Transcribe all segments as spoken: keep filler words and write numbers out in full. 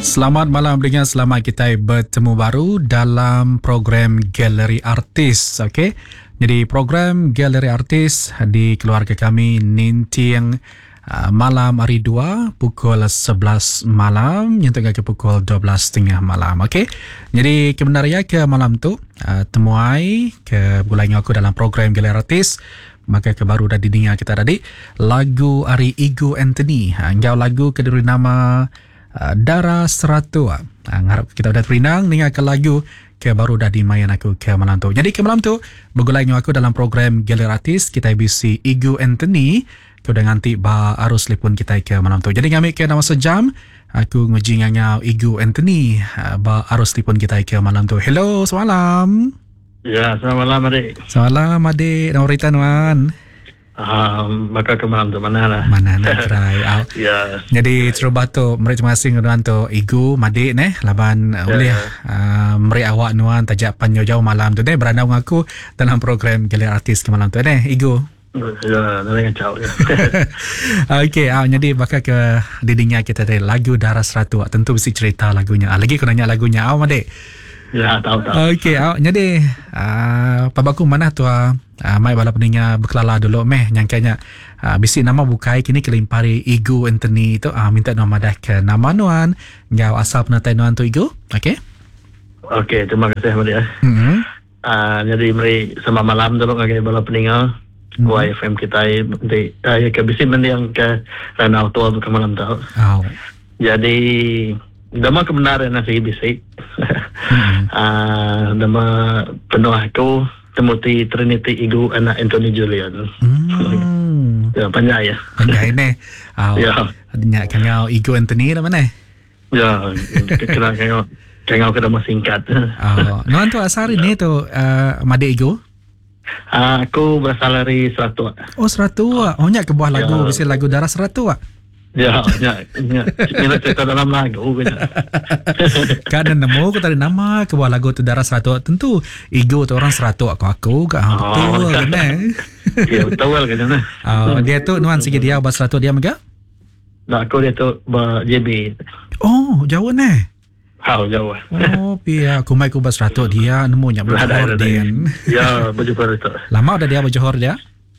Selamat malam dengan selamat kita bertemu baru dalam program Galeri Artis. Okey. Jadi program Galeri Artis di keluarga kami Nintiang uh, malam hari dua pukul sebelas malam hingga ke pukul dua belas tiga puluh malam. Okey. Jadi kebenaran ke malam tu uh, temuai ke bulan aku dalam program Galeri Artis. Maka ke baru dah didengar kita tadi lagu Ari Ego Anthony. Ha, engkau lagu kedua nama uh, Dara Seratu. Ha, harap kita dah perinang dengarkan lagu ke baru dah dimayan aku ke malam tu. Jadi ke malam tu bergulai dengan aku dalam program Galeri Artis kita bisi Ego Anthony. Kau dah nganti ba arus telefon kita ke malam tu. Jadi kami ke nama sejam aku nguji dengan Ego Anthony uh, ba arus telefon kita ke malam tu. Hello, semalam. Ya, selamat malam adik. Selamat malam adik. Nama Rita Nuan. Um, maka ke malam tu mana lah. Mana nak try. Ya. Jadi cuba tu mereka terima kasih Nuan tu Igu Madik neh laban Ya, boleh ya. uh, meri awak Nuan tajak panjang jauh malam tu neh beranda dengan aku dalam program Galeri Artis ke malam tu neh Igu. Ya, dengan jauh ya. Okey, ah jadi bakal ke didinya kita dari lagu Dara Seratu. Tentu mesti cerita lagunya. Ah, lagi aku nanya lagunya. Ah, Madik. Ya, tahu tahu. Okey, ah jadi ah pabaku mana tu ah uh, mai bala peningnya berkelala dulu meh nyangkanya uh, bisi nama bukai kini kelimpari Ego Anthony tu ah uh, minta nama dah ke nama Nuan ngau asal penatai Nuan tu Ego. Okey. Okey, terima kasih Maria. Mhm. Ah, jadi mari sama malam dulu ngagi bala peningal. Hmm. Y F M kita di uh, ya ke bisi men yang ke Ranau tu ke malam tu. Oh. Jadi dama kebenaran nasi bisi. Hmm. Ah, nama penuh aku Timothy Trinity Ego anak Anthony Julian. Hmm. Ya, panjang ya. Pandai ni. Oh. Ya. Adanya kangau Ego Anthony lah mana? Ya, kena kena kena kena mas singkat. Oh. Nuan tu asal ni tu uh, Madik Ego. Ah, aku berasal dari Seratu. Oh, Seratu ah. Oh, nyak ke buah lagu Ya. bisi lagu Dara Seratu ah. Ya, ya, ya. Ini cerita dalam lagu. Kan ada nemu aku tadi nama ke buah lagu tu Dara Seratu. Tentu Ego tu orang Seratu aku aku kan Oh, betul kan. kan. Ya, betul kanนะ Oh, dia tu Nuan sikit dia bahasa Seratu dia mega. Nah, aku dia tu ba J B. Oh, jauh ni. Hau jauh. Oh, pia aku mai ku bahasa Seratu dia nemu nya Johor dia. Ya, baju baru tu. Lama dah dia Johor dia.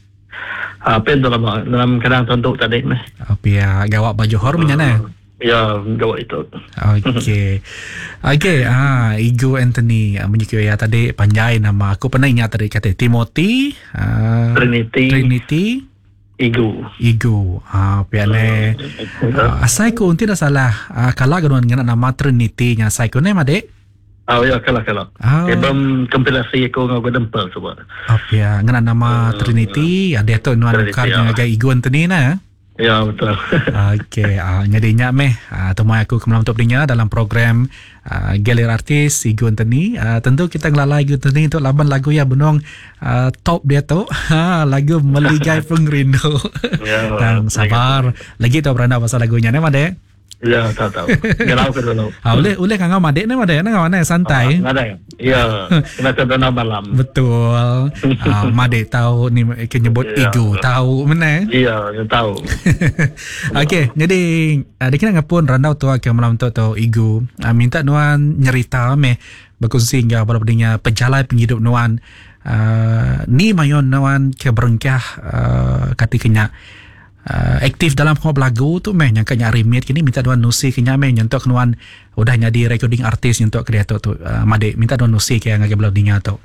Apa yang dalam dalam kadang tunduk tadi ni. Oh, pia gawak baju Johor punya ni. Ya, gawat itu. Okey. Okey, ah Ego Anthony ah, menyukai ya tadi panjai nama aku pernah ingat tadi kata Timothy, ah, Trinity. Trinity, Ego. Ego. Ah, pia ni. Ah, asai ko unti dah salah. Ah, kala ganuan ngana nama Trinity nya asai ko ni Madik. Oh ya, kalah kalah. Oh. Ibam kompilasi aku ngau gedempel sebab. Oh, pia ngana nama Trinity, ada tu nuan Trinity, ukar ya. dengan gay Ego Anthony na. Ya, betul. Okey, ah nyadinya meh ah temui aku ke malam tu punya dalam program ah, Galeri Artis Ego Anthony. Ah, tentu kita ngelalai Ego Anthony untuk laban lagu ya benong ah, top dia tu. Ha, lagu Meligai Pengrindu. Ya. Dan sabar. Lagi tu beranda pasal lagunya ni Madik. Ya, tahu tahu. Galau ke dulu. Ah, boleh boleh kangau Madik ni Madik na mana santai. Ada ya? Ya, kena sedana malam. Betul. Ah, Madik tahu ni ke nyebut Ya. Ego tahu mana. Iya, ya tahu. Okey, jadi uh, dikira ngapun randau tu ke malam tu tu Ego. Uh, minta Nuan nyerita meh berkongsi hingga pada pedingnya pejalan penghidup Nuan. Uh, ni mayon Nuan ke berengkah uh, kati kenya uh, aktif dalam hop lagu tu meh yang kanya remit kini minta Nuan nusi kenya meh nyentok Nuan udah jadi recording artis nyentok kreator tu uh, Madik minta Nuan nusi ke ngage belau dinga tu.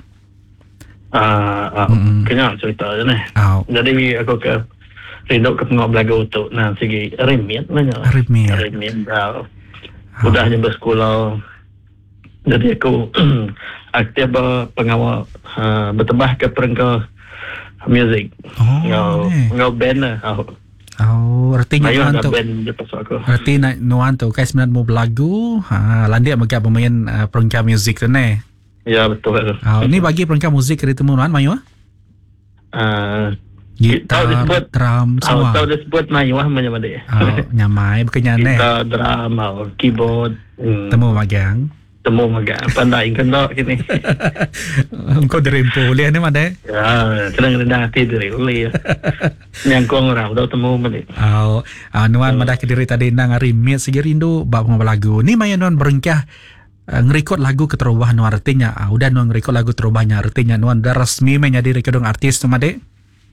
Ah, ah, Mm-mm. kena cerita je ni. Au. Jadi aku ke rindu ke pengop lagu tu. Nah, segi remit nanya. Remit. Remit dah. Udahnya bersekolah. Jadi aku aktif ber- pengawal uh, bertambah ke perengkau music. Oh, Ngau ni. ngau band lah. Oh, Oh, artinya Mayu Nuan ada tu. band di pasal aku. Arti nak Nuan tu kai sebenarnya mau berlagu, ha landia mega pemain uh, perangkat muzik tu ni. Ya, betul. Ha ni bagi perangkat muzik dari temu Nuan Mayu ah. Ah, Gitar, tahu disebut drum tahu semua. tahu disebut Mayu lah macam mana. Oh, nyamai bukannya ni. Gitar, drum, oh, keyboard. Hmm. Temu magang. temu maga pandai kendok kini. Engkau dirimpu boleh ni mana? Ya, kadang rendah hati diri boleh. Yang kau orang dah temu balik. Oh, uh, nuan madah kediri tadi nang rimit segi rindu bab ngapa lagu. Ni maya nuan berengkah uh, ngerekod lagu keterubah nuan artinya. Uh, udah nuan ngerekod lagu terubahnya artinya nuan dah resmi menjadi rekodong artis tu made.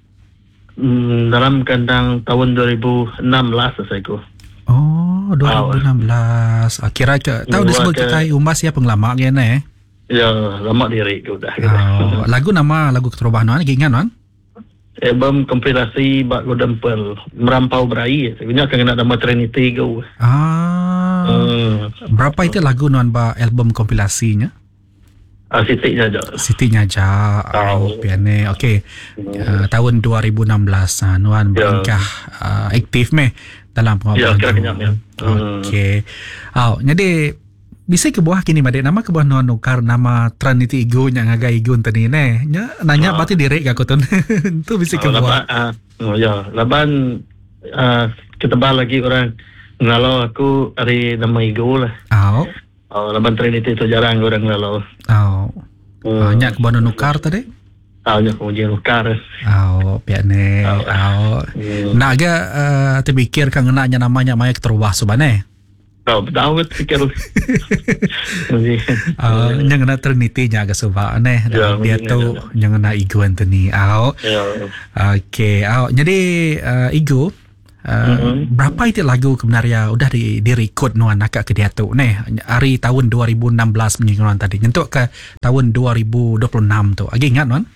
Hmm, dalam kandang tahun dua ribu enam belas saya ku. Oh, dua ribu enam belas. Oh. Kira ke tahu disebut ke kai umas ya penglama kan eh. Ya, lama diri ku dah. Oh, lagu nama lagu keterubah nuan ingat nuan? Album kompilasi Bak Golden Pearl Merampau Berai. Sebenarnya akan kena nama Trinity go. Ah. Hmm. Berapa itu lagu nuan ba album kompilasinya? Ah, Siti-nya aja. Siti-nya aja. Oh, piane. Okey. Uh, tahun dua ribu enam belas uh, nuan berengkah uh, aktif meh dalam pengawalan. Ya, kira-kira ya. Okey. Oh, jadi bisa ke buah kini madek nama ke buah nuan nukar nama Trinity Igu nya ngaga Igun tadi ne. Nya nanya Ah. berarti direk ka kotun. Tu bisa ke Oh, buah. laban, ah, oh ya, laban ah, ketebal lagi orang ngalau aku hari nama Igu lah. Oh. Oh, laban Trinity itu jarang orang ngalau. Oh. Hmm. Banyak ke buah nukar tadi? Ah, nya kemudian ukar. Oh, piane. Oh. Oh. Hmm. Nak agak uh, terfikir kan ngenanya namanya maya keterubah subane. Oh, tahu kan fikir. Jadi, Uh, yang kena Trinity nya agak suka aneh. Ya, Dia mungkin tu ada. yang kena Igu Anthony. Oh. ya. Okay. Oh. Jadi uh, Igu, uh, Mm-hmm. berapa itu lagu kebenaran udah di direkod nuan nakak ke dia tu neh hari tahun dua ribu enam belas menyinggung tadi nyentuk ke tahun dua ribu dua puluh enam tu. Lagi ingat nuan?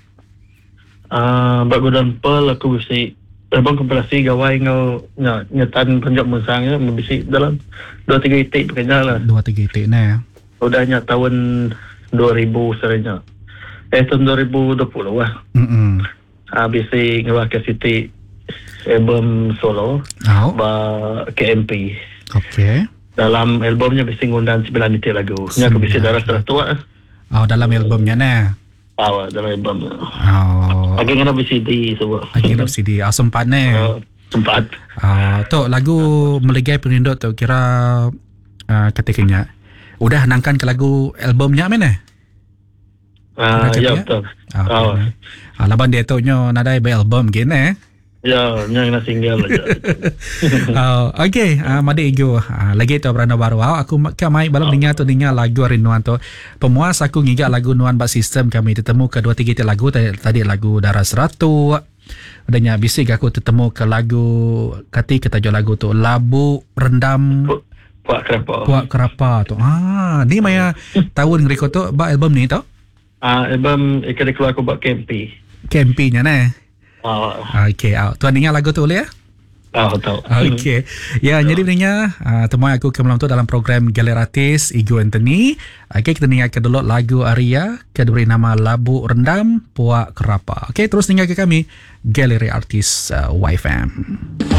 Ah, Bak Golden Pearl aku bisi album kompilasi gawai ngau nya nyetan penjak musangnya bisi dalam dua tiga itik pakainya lah. Dua tiga itu neh. Udahnya tahun dua ribu serenya. Eh tahun dua ribu dua puluh lah. Hmm. Habis si ngawak ke Siti album solo Oh. ba K M P. Okay. Dalam albumnya bisi ngundang sembilan itik lagu. Nya aku bisi darah serah tua. Oh, dalam albumnya neh. Awak dalam album. Oh. Lagi kena bisi di semua. Lagi dalam C D. Oh, sempat neh. Ah, sempat. Uh, tu lagu Melegai Penindut tu kira uh, ketikanya udah nangkan ke lagu albumnya mana? Ah, Kira-kira? ya betul. Ah, Oh. okay. Ah, laban dia tu nyo nadai by album gini eh. Ya, yang nak single aja. Oh, okay, uh, madi igu uh, lagi tu beranda baru. Oh, aku kamai balam dengar tu dengar lagu hari nuan tu. Pemuas aku ngigak lagu nuan bak sistem kami ketemu ke dua tiga lagu tadi, tadi lagu Darah Seratu. Adanya bisik aku ketemu ke lagu kati ketajuk lagu tu Labu Rendam Puak Kerapa. Puak Kerapa tu. Ah, ni maya tahun ngerekod tu bak album ni tu. Ah, album ikan keluar aku buat K M P. Campingnya nah. Ah, Okay, ah, tuan dengar lagu tu boleh ya? ah, tahu. Okay. Ya, jadi sebenarnya uh, temuan aku ke malam tu dalam program Galeri Artis Igu Anthony. Okay, kita dengar ke dulu lagu Aria ke diberi nama Labu Rendam Puak Kerapa. Okay, terus dengar ke kami Galeri Artis uh, Y F M.